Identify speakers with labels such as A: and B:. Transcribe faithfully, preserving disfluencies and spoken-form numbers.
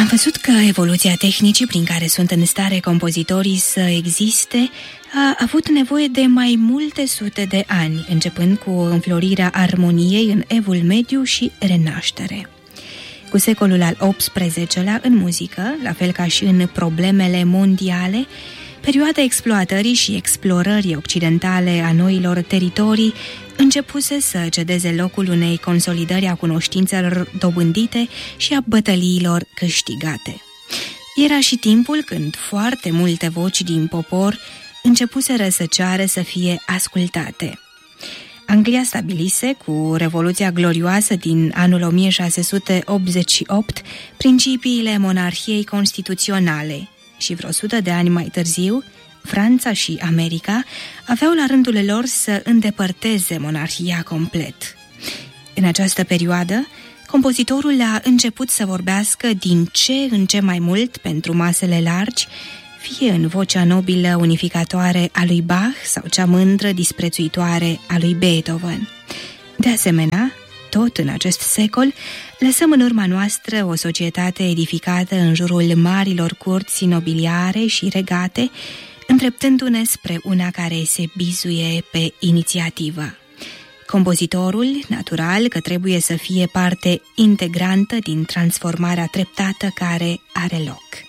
A: Am văzut că evoluția tehnicii prin care sunt în stare compozitorii să existe a avut nevoie de mai multe sute de ani, începând cu înflorirea armoniei în Evul Mediu și Renaștere. Cu secolul al optsprezecelea în muzică, la fel ca și în problemele mondiale, perioada exploatării și explorării occidentale a noilor teritorii începuse să cedeze locul unei consolidări a cunoștințelor dobândite și a bătăliilor câștigate. Era și timpul când foarte multe voci din popor începuseră să ceară să fie ascultate. Anglia stabilise, cu Revoluția Glorioasă din anul o mie șase sute optzeci și opt, principiile monarhiei constituționale și vreo sută de ani mai târziu, Franța și America aveau la rândul lor să îndepărteze monarhia complet. În această perioadă, compozitorul a început să vorbească din ce în ce mai mult pentru masele largi, fie în vocea nobilă unificatoare a lui Bach sau cea mândră disprețuitoare a lui Beethoven. De asemenea, tot în acest secol, lăsăm în urma noastră o societate edificată în jurul marilor curți nobiliare și regate, îndreptându-ne spre una care se bizuie pe inițiativă. Compozitorul, natural că trebuie să fie parte integrantă din transformarea treptată care are loc.